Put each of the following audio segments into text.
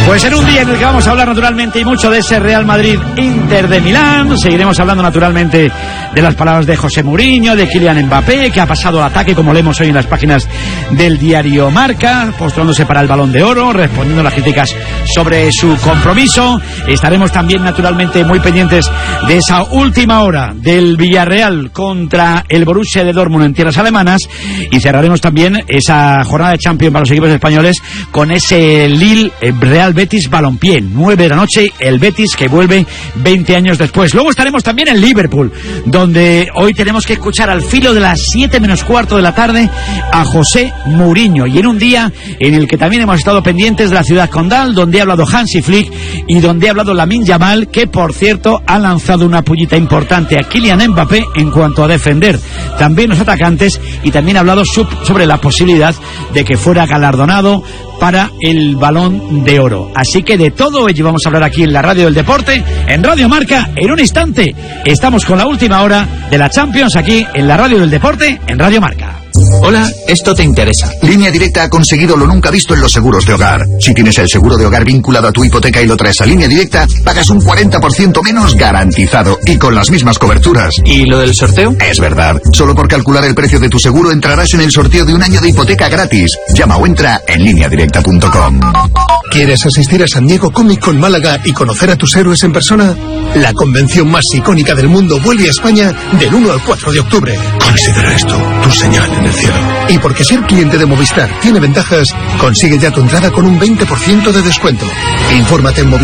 Pues en un día en el que vamos a hablar naturalmente y mucho de ese Real Madrid-Inter de Milán, seguiremos hablando naturalmente de las palabras de José Mourinho, de Kylian Mbappé, que ha pasado al ataque, como leemos hoy en las páginas del diario Marca, postulándose para el Balón de Oro, respondiendo a las críticas sobre su compromiso. Estaremos también naturalmente muy pendientes de esa última hora del Villarreal contra el Borussia de Dortmund en tierras alemanas, y cerraremos también esa jornada de Champions para los equipos españoles con ese Lille Real Betis Balompié, 9 de la noche, el Betis que vuelve 20 años después. Luego estaremos también en Liverpool, donde hoy tenemos que escuchar al filo de las 7 menos cuarto de la tarde a José Mourinho, y en un día en el que también hemos estado pendientes de la ciudad condal, donde ha hablado Hansi Flick y donde ha hablado Lamine Yamal, que por cierto ha lanzado una pullita importante a Kylian Mbappé en cuanto a defender también los atacantes, y también ha hablado sobre la posibilidad de que fuera galardonado para el Balón de Oro. Así que de todo ello vamos a hablar aquí en la Radio del Deporte, en Radio Marca. En un instante estamos con la última hora de la Champions aquí en la Radio del Deporte, en Radio Marca. Hola, esto te interesa. Línea Directa ha conseguido lo nunca visto en los seguros de hogar. Si tienes el seguro de hogar vinculado a tu hipoteca y lo traes a Línea Directa, pagas un 40% menos garantizado y con las mismas coberturas. ¿Y lo del sorteo? Es verdad. Solo por calcular el precio de tu seguro entrarás en el sorteo de un año de hipoteca gratis. Llama o entra en lineadirecta.com. ¿Quieres asistir a San Diego Comic Con Málaga y conocer a tus héroes en persona? La convención más icónica del mundo vuelve a España del 1 al 4 de octubre. Considera esto tu señal en el cielo. Y porque ser cliente de Movistar tiene ventajas, consigue ya tu entrada con un 20% de descuento. Infórmate en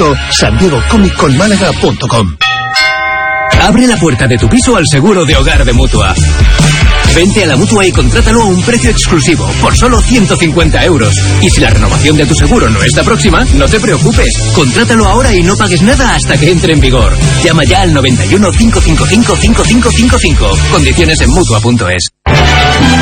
movistar.sandiegocomicconmálaga.com. Abre la puerta de tu piso al seguro de hogar de Mutua. Vente a la Mutua y contrátalo a un precio exclusivo, por solo 150 euros. Y si la renovación de tu seguro no está próxima, no te preocupes. Contrátalo ahora y no pagues nada hasta que entre en vigor. Llama ya al 91 555 5555. Condiciones en Mutua.es.